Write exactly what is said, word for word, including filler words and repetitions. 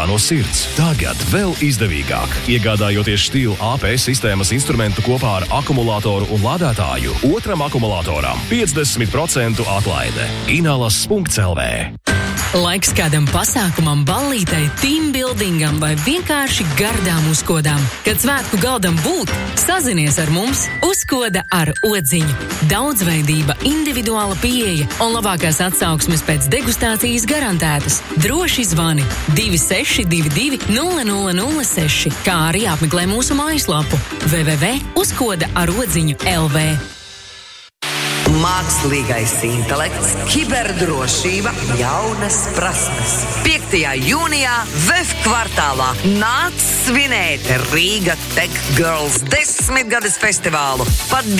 strādā no sirds. Tagad vēl izdevīgāk. Iegādājoties Stihl A P sistēmas instrumentu kopā ar akumulātoru un lādētāju, otram akumulātoram piecdesmit procentu atlaide. Inalas punkts el vē. Laiks kādam pasākumam, ballītei, teambuildingam vai vienkārši gardām uzkodām. Kad svētku galdam būt, sazinies ar mums Uzkoda ar odziņu. Daudzveidība, individuāla pieeja un labākās atsauksmes pēc degustācijas garantētas. Droši zvani divi seši divi divi nulle nulle nulle seši, kā arī apmeklē mūsu mājaslapu w w w punktu uzkoda ar odziņu punktu el vē. Mākslīgais intelekts, kiberdrošība, jaunas prasmes. piektajā jūnijā V E F kvartālā nāc svinēt Riga Tech Girls desmitgades festivālu. Pat